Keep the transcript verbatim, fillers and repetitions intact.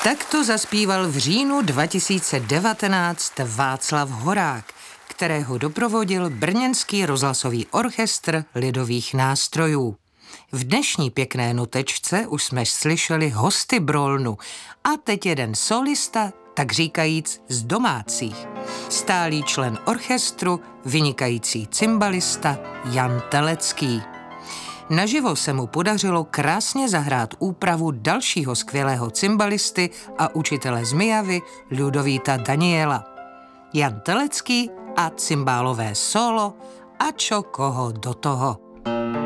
Takto zaspíval v říjnu dva tisíce devatenáct Václav Horák, kterého doprovodil brněnský rozhlasový orchestr lidových nástrojů. V dnešní pěkné notečce už jsme slyšeli hosty Brolnu a teď jeden solista, tak říkajíc z domácích. Stálý člen orchestru, vynikající cymbalista Jan Telecký. Naživo se mu podařilo krásně zahrát úpravu dalšího skvělého cymbalisty a učitele z Mijavy Ľudovíta Daniela. Jan Telecký a cymbálové solo a čo koho do toho.